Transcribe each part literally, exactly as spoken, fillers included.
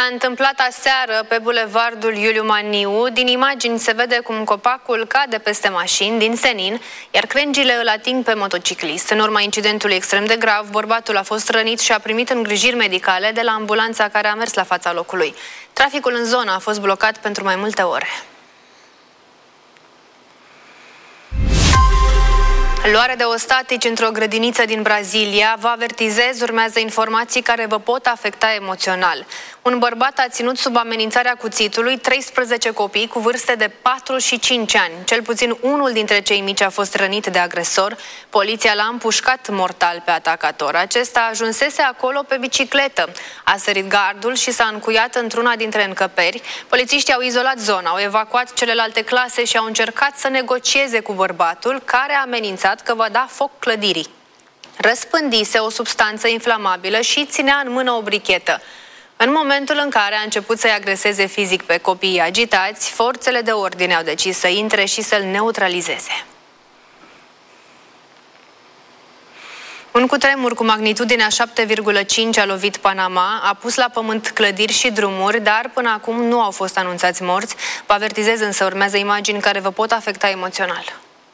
S-a întâmplat aseară pe bulevardul Iuliu Maniu. Din imagini se vede cum copacul cade peste mașini din senin, iar crengile îl ating pe motociclist. În urma incidentului extrem de grav, bărbatul a fost rănit și a primit îngrijiri medicale de la ambulanța care a mers la fața locului. Traficul în zonă a fost blocat pentru mai multe ore. Luare de ostatici într-o grădiniță din Brazilia. Vă avertizez, urmează informații care vă pot afecta emoțional. Un bărbat a ținut sub amenințarea cuțitului treisprezece copii cu vârste de patru și cinci ani. Cel puțin unul dintre cei mici a fost rănit de agresor. Poliția l-a împușcat mortal pe atacator. Acesta ajunsese acolo pe bicicletă. A sărit gardul și s-a încuiat într-una dintre încăperi. Polițiștii au izolat zona, au evacuat celelalte clase și au încercat să negocieze cu bărbatul, care a amenințat că va da foc clădirii. Răspândise o substanță inflamabilă și ținea în mână o brichetă. În momentul în care a început să-i agreseze fizic pe copiii agitați, forțele de ordine au decis să intre și să-l neutralizeze. Un cutremur cu magnitudinea șapte virgulă cinci a lovit Panama, a pus la pământ clădiri și drumuri, dar până acum nu au fost anunțați morți. Vă avertizez însă, urmează imagini care vă pot afecta emoțional.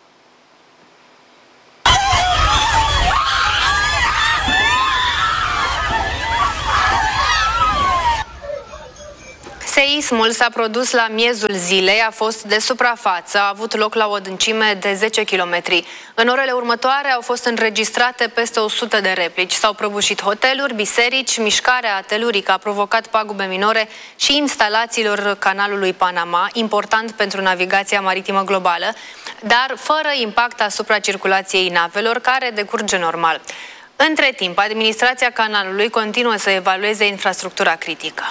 Seismul s-a produs la miezul zilei, a fost de suprafață, a avut loc la o adâncime de zece kilometri. În orele următoare au fost înregistrate peste o sută de replici. S-au prăbușit hoteluri, biserici, mișcarea telurică a provocat pagube minore și instalațiilor canalului Panama, important pentru navigația maritimă globală, dar fără impact asupra circulației navelor, care decurge normal. Între timp, administrația canalului continuă să evalueze infrastructura critică.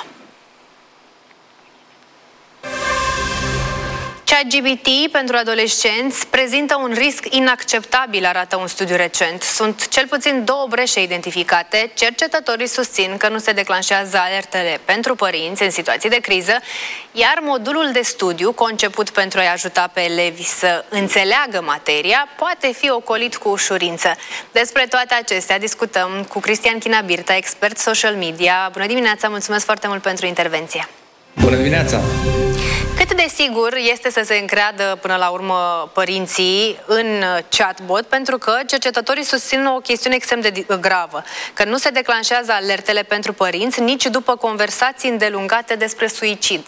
ChatGPT pentru adolescenți prezintă un risc inacceptabil, arată un studiu recent. Sunt cel puțin două breșe identificate. Cercetătorii susțin că nu se declanșează alertele pentru părinți în situații de criză, iar modulul de studiu, conceput pentru a-i ajuta pe elevi să înțeleagă materia, poate fi ocolit cu ușurință. Despre toate acestea discutăm cu Cristian Chinabirta, expert social media. Bună dimineața, mulțumesc foarte mult pentru intervenție. Bună dimineața! Cât de sigur este să se încreadă până la urmă părinții în chatbot, pentru că cercetătorii susțin o chestiune extrem de gravă, că nu se declanșează alertele pentru părinți nici după conversații îndelungate despre suicid.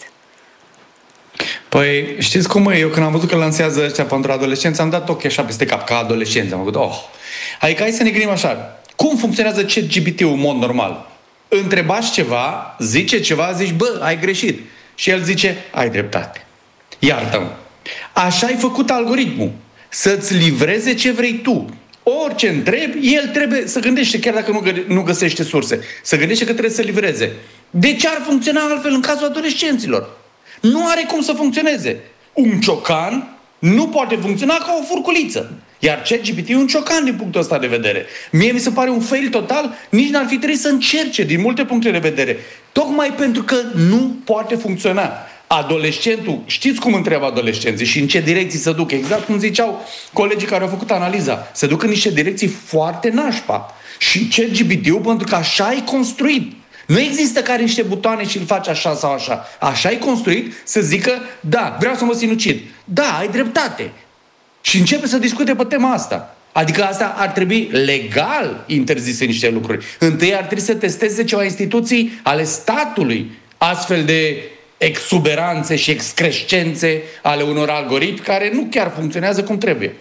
Păi, știți cum e? Eu când am văzut că lansează ăștia pentru adolescenți, am dat ochii așa peste cap, ca adolescenți. Am gândit, oh! Adică hai să ne gândim așa, cum funcționează ChatGPT-ul în mod normal? Întrebați ceva, zice ceva, zici, bă, ai greșit. Și el zice, ai dreptate. Iartă-mă. Așa ai făcut algoritmul. Să-ți livreze ce vrei tu. Orice întrebi, el trebuie să gândește, chiar dacă nu, gă- nu găsește surse, să gândește că trebuie să livreze. De ce ar funcționa altfel în cazul adolescenților? Nu are cum să funcționeze. Un ciocan nu poate funcționa ca o furculiță. Iar ChatGPT e un ciocan din punctul ăsta de vedere. Mie mi se pare un fail total, nici n-ar fi trebuit să încerce din multe puncte de vedere. Tocmai pentru că nu poate funcționa. Adolescentul, știți cum întreabă adolescenții și în ce direcții se duc? Exact cum ziceau colegii care au făcut analiza. Se duc în niște direcții foarte nașpa. Și ChatGPT-ul, pentru că așa e construit. Nu există care niște butoane și îl faci așa sau așa. Așa e construit să zică, da, vreau să mă sinucid. Da, ai dreptate. Și începe să discute pe tema asta. Adică asta ar trebui legal interzise niște lucruri. Întâi ar trebui să testeze ceva instituții ale statului astfel de exuberanțe și excrescențe ale unor algoritmi care nu chiar funcționează cum trebuie.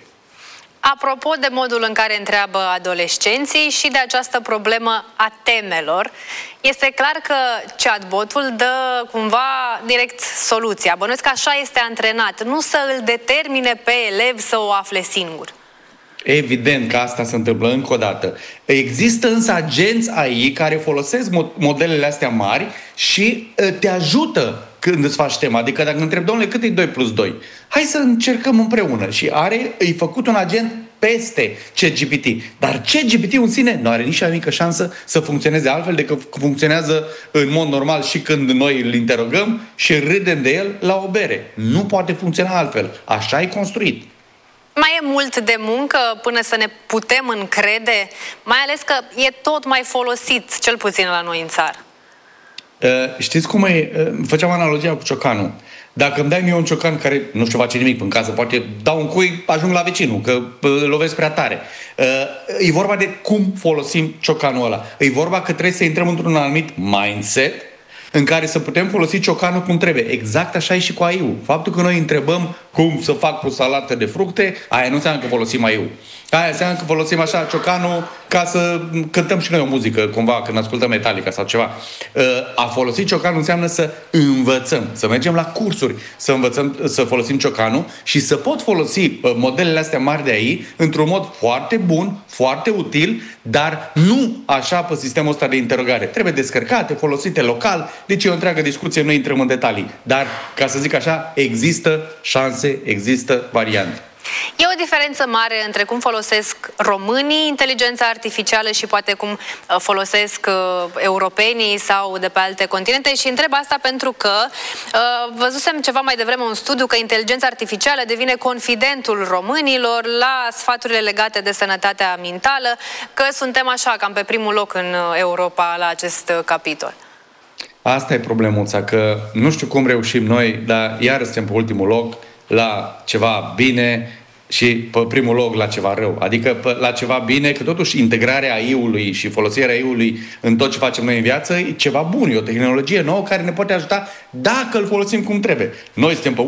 Apropo de modul în care întreabă adolescenții și de această problemă a temelor, este clar că chatbotul dă cumva direct soluția. Bănuiesc că așa este antrenat, nu să îl determine pe elev să o afle singur. Evident că asta se întâmplă încă o dată. Există însă agenți A I care folosesc modelele astea mari și te ajută când îți faci tema. Adică dacă întrebi, domnule, cât e doi plus doi? Hai să încercăm împreună. Și are, îi făcut un agent peste ChatGPT. Dar ChatGPT în sine nu are nici o mică șansă să funcționeze altfel decât funcționează în mod normal și când noi îl interogăm și râdem de el la o bere. Nu poate funcționa altfel. Așa e construit. Mai e mult de muncă până să ne putem încrede, mai ales că e tot mai folosit, cel puțin la noi în țară. Știți cum e? Făceam analogia cu ciocanul. Dacă îmi dai mie un ciocan care nu știu face nimic în casă, poate dau un cui, ajung la vecinul, că lovesc prea tare. E vorba de cum folosim ciocanul ăla. E vorba că trebuie să intrăm într-un anumit mindset în care să putem folosi ciocanul cum trebuie. Exact așa e și cu A I-ul. Faptul că noi întrebăm cum să fac o salată de fructe, aia nu înseamnă că folosim A I-ul. Aia înseamnă că folosim așa ciocanul ca să cântăm și noi o muzică, cumva, când ascultăm Metallica sau ceva. A folosi ciocanul înseamnă să învățăm, să mergem la cursuri, să învățăm să folosim ciocanul și să pot folosi modelele astea mari de A I într-un mod foarte bun, foarte util, dar nu așa pe sistemul ăsta de interogare. Trebuie descărcate, folosite local, deci e o întreagă discuție, noi intrăm în detalii. Dar, ca să zic așa, există șanse, există variante. E o diferență mare între cum folosesc românii inteligența artificială și poate cum folosesc uh, europenii sau de pe alte continente, și întreb asta pentru că uh, văzusem ceva mai devreme un studiu că inteligența artificială devine confidentul românilor la sfaturile legate de sănătatea mentală, că suntem așa cam pe primul loc în Europa la acest capitol. Asta e problemuța, că nu știu cum reușim noi, dar iar suntem pe ultimul loc la ceva bine și pe primul loc la ceva rău. Adică pe, la ceva bine, că totuși integrarea A I-ului și folosirea A I-ului în tot ce facem noi în viață e ceva bun, e o tehnologie nouă care ne poate ajuta dacă îl folosim cum trebuie. Noi suntem pe